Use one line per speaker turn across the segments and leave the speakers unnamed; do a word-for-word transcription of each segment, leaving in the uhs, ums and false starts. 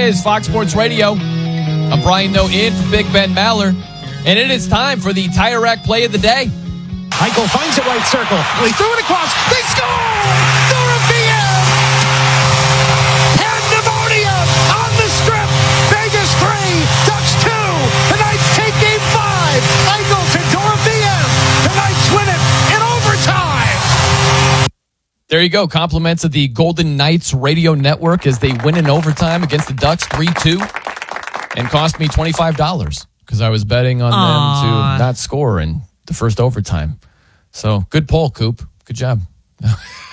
is Fox Sports Radio. I'm Brian Noe in for Big Ben Maller. And it is time for the Tire Rack Play of the Day.
Eichel finds a right circle. He threw it across. They score! Dorothea! Pandemonium on the strip. Vegas three, Ducks two. The Knights take game five. Eichel to Dorothea. The Knights win it in overtime.
There you go. Compliments of the Golden Knights radio network as they win in overtime against the Ducks three two. And cost me twenty-five dollars because I was betting on Aww. them to not score in the first overtime. So, good poll, Coop. Good job. No,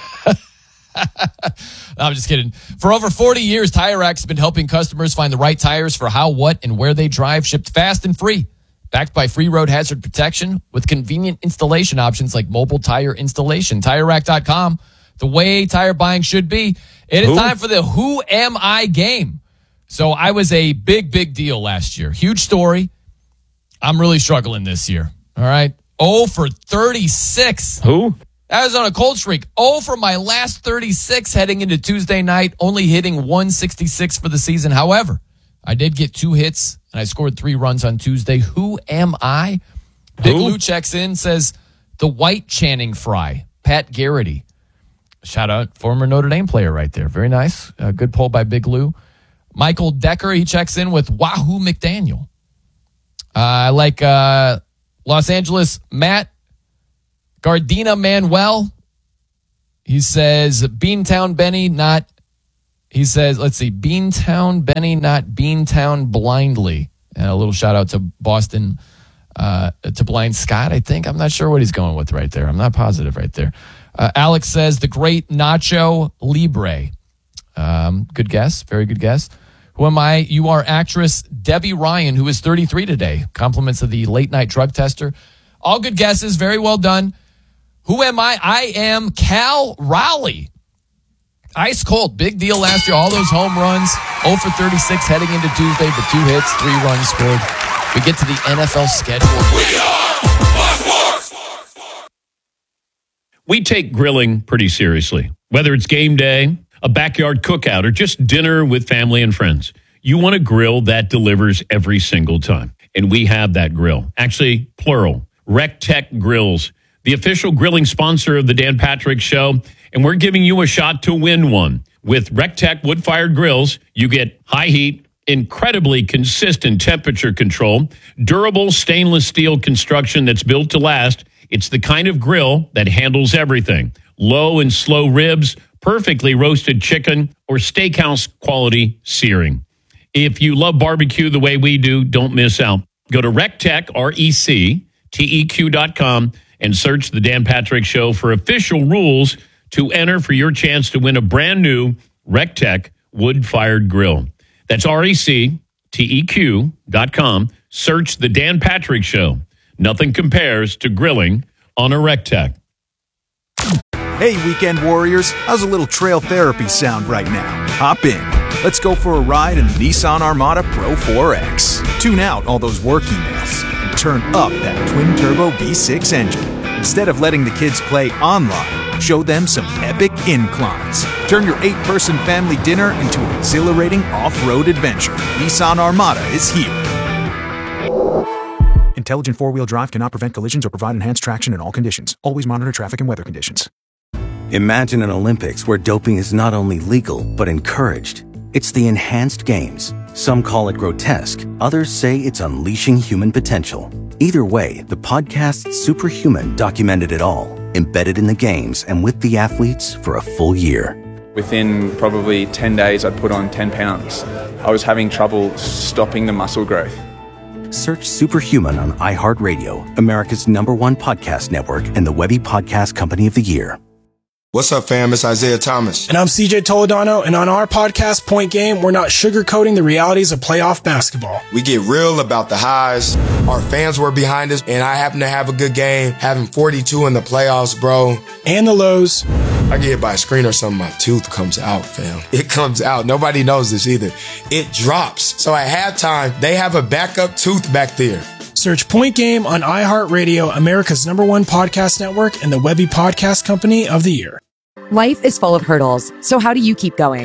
I'm just kidding. For over forty years, Tire Rack has been helping customers find the right tires for how, what, and where they drive, shipped fast and free. Backed by free road hazard protection with convenient installation options like mobile tire installation. Tire Rack dot com, the way tire buying should be. It is Who? time for the Who Am I game. So I was a big, big deal last year. Huge story. I'm really struggling this year. All right. oh for thirty-six.
Who?
I was on a cold streak. oh for my last thirty-six heading into Tuesday night, only hitting one sixty-six for the season. However, I did get two hits, and I scored three runs on Tuesday. Who am I? Big Lou checks in, says, the White Channing Fry, Pat Garrity. Shout out, former Notre Dame player right there. Very nice. Uh, good poll by Big Lou. Michael Decker, he checks in with Wahoo McDaniel. I uh, like uh, Los Angeles Matt Gardena Manuel. He says Beantown Benny, not, he says, let's see, Beantown Benny, not Beantown Blindly. And a little shout out to Boston, uh, to Blind Scott, I think. I'm not sure what he's going with right there. I'm not positive right there. Uh, Alex says the great Nacho Libre. Um, good guess. Very good guess. Who am I? You are actress Debbie Ryan, who is thirty-three today. Compliments of the late night drug tester. All good guesses. Very well done. Who am I? I am Cal Raleigh. Ice cold. Big deal last year. All those home runs. oh for thirty-six heading into Tuesday, but two hits, three runs scored. We get to the N F L schedule. We are Fox Sports.
We take grilling pretty seriously. Whether it's game day, a backyard cookout, or just dinner with family and friends, you want a grill that delivers every single time. And we have that grill. Actually, plural. RecTech Grills, the official grilling sponsor of the Dan Patrick Show. And we're giving you a shot to win one. With RecTech wood-fired grills, you get high heat, incredibly consistent temperature control, durable stainless steel construction that's built to last. It's the kind of grill that handles everything. Low and slow ribs, perfectly roasted chicken, or steakhouse quality searing. If you love barbecue the way we do, don't miss out. Go to RecTech, R E C T E Q dot com, and search the Dan Patrick Show for official rules to enter for your chance to win a brand new RecTech wood-fired grill. That's R E C T E Q dot com. Search the Dan Patrick Show. Nothing compares to grilling on a RecTech.
Hey, weekend warriors, how's a little trail therapy sound right now? Hop in. Let's go for a ride in the Nissan Armada Pro four X. Tune out all those work emails and turn up that twin-turbo V six engine. Instead of letting the kids play online, show them some epic inclines. Turn your eight-person family dinner into an exhilarating off-road adventure. Nissan Armada is here. Intelligent four-wheel drive cannot prevent collisions or provide enhanced traction in all conditions. Always monitor traffic and weather conditions.
Imagine an Olympics where doping is not only legal, but encouraged. It's the enhanced games. Some call it grotesque. Others say it's unleashing human potential. Either way, the podcast Superhuman documented it all, embedded in the games and with the athletes for a full year.
Within probably ten days, I'd put on ten pounds. I was having trouble stopping the muscle growth.
Search Superhuman on iHeartRadio, America's number one podcast network and the Webby Podcast Company of the Year.
What's up, fam? It's Isaiah Thomas.
And I'm C J Toledano, and on our podcast, Point Game, we're not sugarcoating the realities of playoff basketball.
We get real about the highs. Our fans were behind us, and I happen to have a good game, having forty-two in the playoffs, bro.
And the lows.
I get hit by a screen or something, my tooth comes out, fam. It comes out. Nobody knows this either. It drops. So at halftime, they have a backup tooth back there.
Search Point Game on iHeartRadio, America's number one podcast network, and the Webby Podcast Company of the Year.
Life is full of hurdles, so how do you keep going?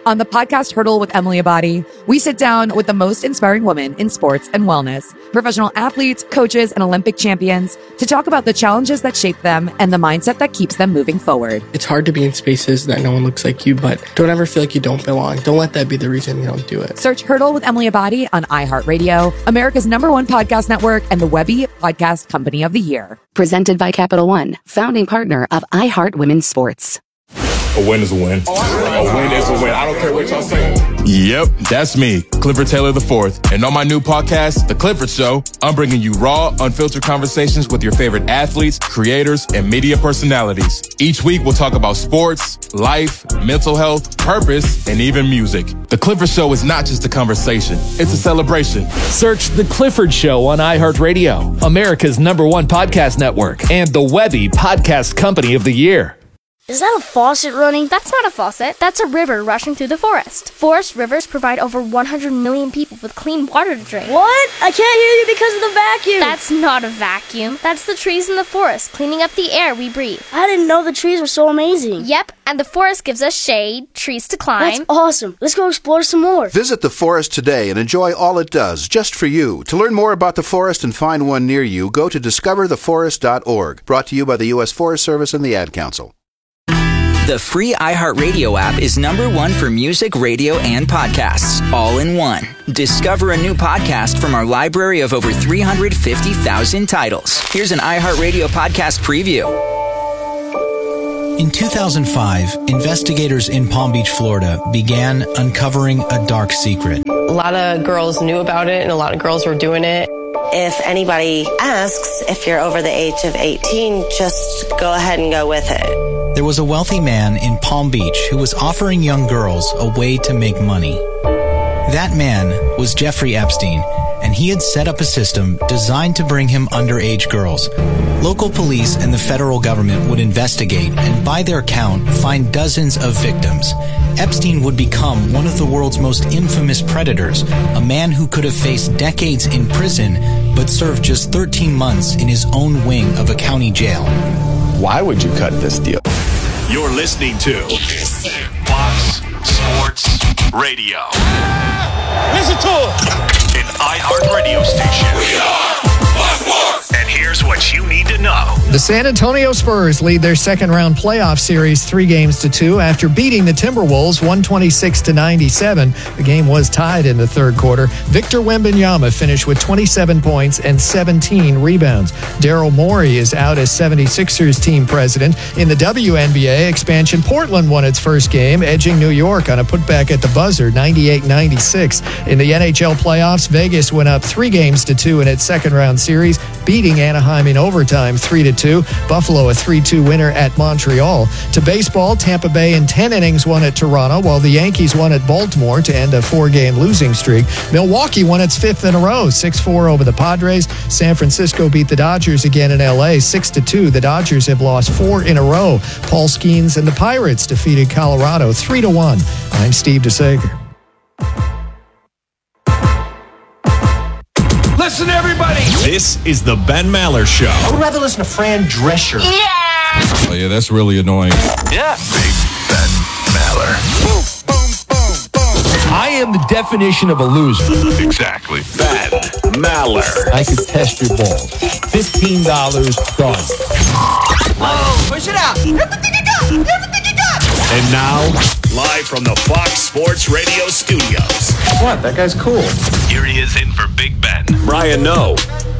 On the podcast Hurdle with Emily Abadi, we sit down with the most inspiring women in sports and wellness, professional athletes, coaches, and Olympic champions to talk about the challenges that shape them and the mindset that keeps them moving forward.
It's hard to be in spaces that no one looks like you, but don't ever feel like you don't belong. Don't let that be the reason you don't do it.
Search Hurdle with Emily Abadi on iHeartRadio, America's number one podcast network, and the Webby Podcast Company of the Year.
Presented by Capital One, founding partner of iHeart Women's Sports.
A win is a win. A win is a win. I don't care what y'all say.
Yep, that's me, Clifford Taylor the fourth. And on my new podcast, The Clifford Show, I'm bringing you raw, unfiltered conversations with your favorite athletes, creators, and media personalities. Each week, we'll talk about sports, life, mental health, purpose, and even music. The Clifford Show is not just a conversation, it's a celebration.
Search The Clifford Show on iHeartRadio, America's number one podcast network, and the Webby Podcast Company of the Year.
Is that a faucet running? That's not a faucet. That's a river rushing through the forest. Forest rivers provide over one hundred million people with clean water to drink.
What? I can't hear you because of the vacuum.
That's not a vacuum. That's the trees in the forest cleaning up the air we breathe.
I didn't know the trees were so amazing.
Yep, and the forest gives us shade, trees to climb.
That's awesome. Let's go explore some more.
Visit the forest today and enjoy all it does, just for you. To learn more about the forest and find one near you, go to discover the forest dot org. Brought to you by the U S Forest Service and the Ad Council.
The free iHeartRadio app is number one for music, radio, and podcasts, all in one. Discover a new podcast from our library of over three hundred fifty thousand titles. Here's an iHeartRadio podcast preview.
In two thousand five, investigators in Palm Beach, Florida, began uncovering a dark secret.
A lot of girls knew about it, and a lot of girls were doing it.
If anybody asks if you're over the age of eighteen, just go ahead and go with it.
There was a wealthy man in Palm Beach who was offering young girls a way to make money. That man was Jeffrey Epstein, and he had set up a system designed to bring him underage girls. Local police and the federal government would investigate and, by their count, find dozens of victims. Epstein would become one of the world's most infamous predators, a man who could have faced decades in prison but served just thirteen months in his own wing of a county jail.
Why would you cut this deal?
You're listening to Fox Sports Radio.
Listen to it.
An iHeart radio station.
We are Fox Sports.
And here's what you need to know.
The San Antonio Spurs lead their second round playoff series three games to two after beating the Timberwolves one twenty-six to ninety-seven. The game was tied in the third quarter. Victor Wembanyama finished with twenty-seven points and seventeen rebounds. Daryl Morey is out as seventy-sixers team president. In the W N B A expansion, Portland won its first game, edging New York on a putback at the buzzer, ninety-eight ninety-six. In the N H L playoffs, Vegas went up three games to two in its second round series, beating Anaheim in overtime three to two. Buffalo a three two winner at Montreal. To baseball, Tampa Bay in ten innings won at Toronto, while the Yankees won at Baltimore to end a four-game losing streak. Milwaukee won its fifth in a row, six four over the Padres. San Francisco beat the Dodgers again in L A, six to two. The Dodgers have lost four in a row. Paul Skeens and the Pirates defeated Colorado three to one. I'm Steve DeSager.
Listen, everybody. This is the Ben Maller Show.
I would rather listen to Fran Drescher.
Yeah.
Oh, yeah, that's really annoying.
Yeah. Big Ben Maller. Boom, boom, boom, boom.
I am the definition of a loser.
Exactly. Ben Maller.
I could test your balls. fifteen dollars, done.
Oh, push it out. Everything you got. Everything you got.
And now, live from the Fox Sports Radio studios.
What? That guy's cool.
Here he is in for Big Ben. Brian Noe.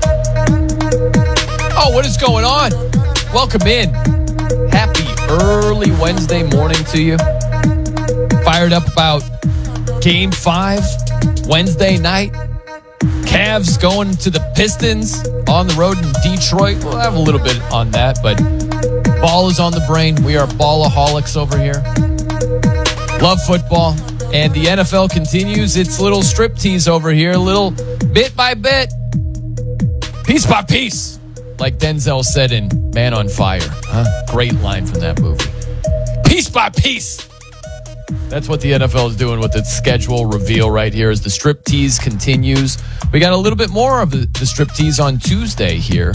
Oh, what is going on? Welcome in. Happy early Wednesday morning to you. Fired up about Game five, Wednesday night. Cavs going to the Pistons on the road in Detroit. We'll have a little bit on that, but ball is on the brain. We are ballaholics over here. Love football. And the N F L continues its little striptease over here, little bit by bit, piece by piece, like Denzel said in Man on Fire. Huh? Great line from that movie. Piece by piece. That's what the N F L is doing with its schedule reveal right here as the striptease continues. We got a little bit more of the, the striptease on Tuesday here.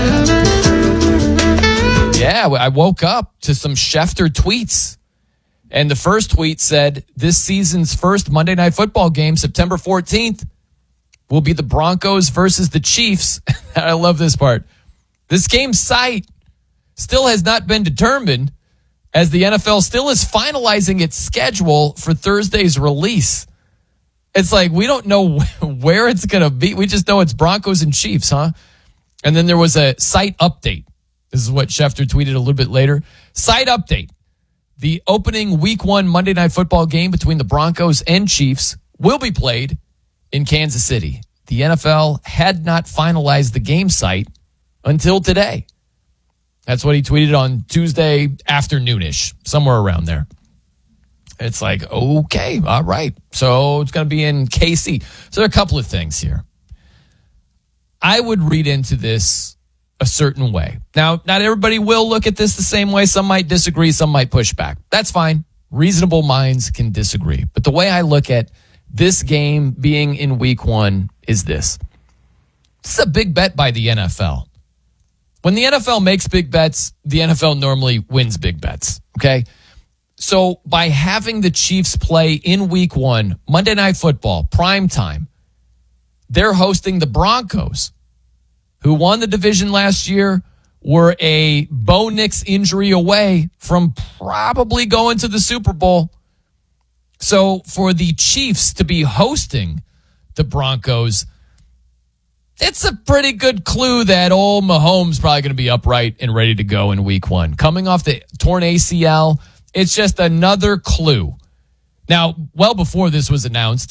Yeah, I woke up to some Schefter tweets. And the first tweet said, this season's first Monday Night Football game, September fourteenth, will be the Broncos versus the Chiefs. I love this part. This game's site still has not been determined, as the N F L still is finalizing its schedule for Thursday's release. It's like, we don't know where it's going to be. We just know it's Broncos and Chiefs, huh? And then there was a site update. This is what Schefter tweeted a little bit later. Site update. The opening week one Monday Night Football game between the Broncos and Chiefs will be played in Kansas City. The N F L had not finalized the game site until today. That's what he tweeted on Tuesday afternoonish, somewhere around there. It's like, okay, all right. So it's going to be in K C. So there are a couple of things here. I would read into this a certain way. Now, not everybody will look at this the same way. Some might disagree. Some might push back. That's fine. Reasonable minds can disagree. But the way I look at this game being in week one is this. This is a big bet by the N F L. When the N F L makes big bets, the N F L normally wins big bets, okay? So by having the Chiefs play in week one, Monday Night Football, prime time, they're hosting the Broncos, who won the division last year, were a Bo Nix injury away from probably going to the Super Bowl. So for the Chiefs to be hosting the Broncos, it's a pretty good clue that old Mahomes probably going to be upright and ready to go in week one. Coming off the torn A C L, it's just another clue. Now, well before this was announced,